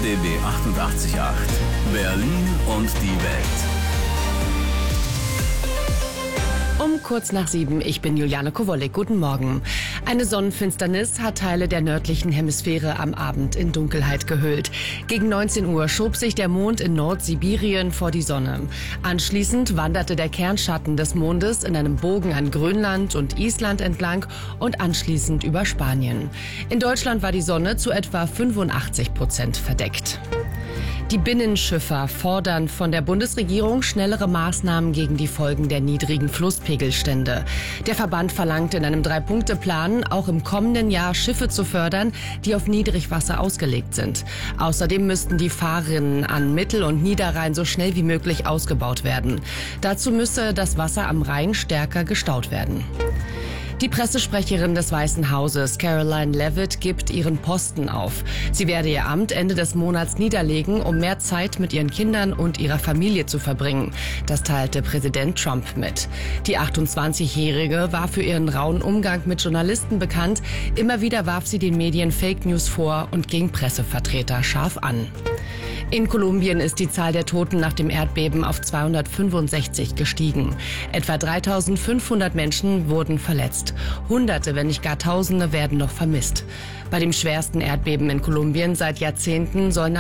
RBB 88.8 Berlin und die Welt. Um kurz nach 7, ich bin Juliane Kowolek. Guten Morgen. Eine Sonnenfinsternis hat Teile der nördlichen Hemisphäre am Abend in Dunkelheit gehüllt. Gegen 19 Uhr schob sich der Mond in Nordsibirien vor die Sonne. Anschließend wanderte der Kernschatten des Mondes in einem Bogen an Grönland und Island entlang und anschließend über Spanien. In Deutschland war die Sonne zu etwa 85% verdeckt. Die Binnenschiffer fordern von der Bundesregierung schnellere Maßnahmen gegen die Folgen der niedrigen Flusspegelstände. Der Verband verlangt in einem 3-Punkte-Plan, auch im kommenden Jahr Schiffe zu fördern, die auf Niedrigwasser ausgelegt sind. Außerdem müssten die Fahrrinnen an Mittel- und Niederrhein so schnell wie möglich ausgebaut werden. Dazu müsse das Wasser am Rhein stärker gestaut werden. Die Pressesprecherin des Weißen Hauses, Caroline Leavitt, gibt ihren Posten auf. Sie werde ihr Amt Ende des Monats niederlegen, um mehr Zeit mit ihren Kindern und ihrer Familie zu verbringen. Das teilte Präsident Trump mit. Die 28-Jährige war für ihren rauen Umgang mit Journalisten bekannt. Immer wieder warf sie den Medien Fake News vor und ging Pressevertreter scharf an. In Kolumbien ist die Zahl der Toten nach dem Erdbeben auf 265 gestiegen. Etwa 3.500 Menschen wurden verletzt. Hunderte, wenn nicht gar Tausende, werden noch vermisst. Bei dem schwersten Erdbeben in Kolumbien seit Jahrzehnten sollen